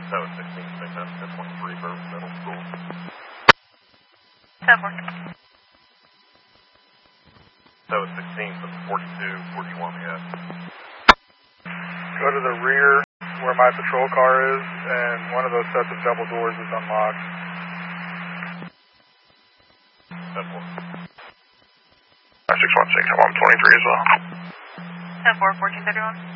That was 16, 10.3 for middle school. 10-4. That was 16 for 42, 41 we had. Go to the rear where my patrol car is, and one of those sets of double doors is unlocked. 10-4. 616, I'm on 23 as well. 10-4, 1431.